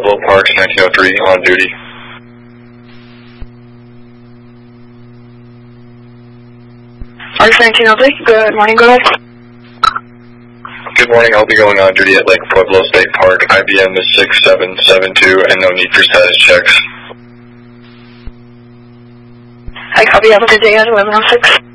Pueblo Parks 1903 on duty. Parks 1903, good morning, go ahead. Good morning, I'll be going on duty at Lake Pueblo State Park. IBM is 6772 and no need for status checks. I copy, have a good day at 1106.